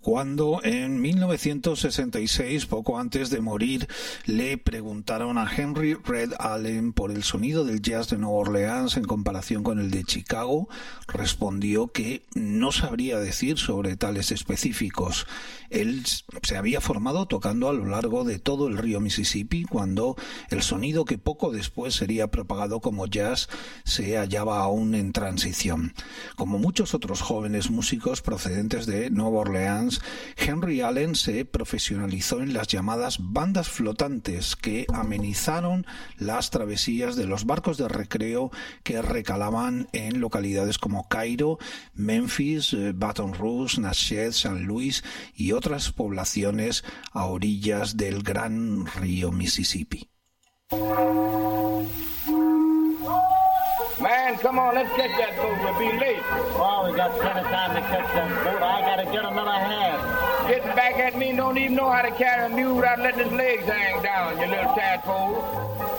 cuando en 1966, poco antes de morir, le preguntaron a Henry Red Allen por el sonido del jazz de Nueva Orleans en comparación con el de Chicago, respondió que no sabría decir sobre tales específicos. Él se había formado tocando a lo largo de todo el río Mississippi cuando el sonido que poco después sería propagado como jazz se hallaba aún en transición. Como muchos otros jóvenes músicos procedentes de Nueva Orleans, Henry Allen se profesionalizó en las llamadas bandas flotantes que amenizaron las travesías de los barcos de recreo que recalaban en localidades como Cairo, Memphis, Baton Rouge, Natchez, San Luis y otras poblaciones a orillas del gran río Mississippi. Man, come on, let's catch that boat. We'll be late. Oh, we got plenty of time to catch that boat. I gotta get another hand. Getting back at me, don't even know how to carry a mule without letting his legs hang down, you little tadpole.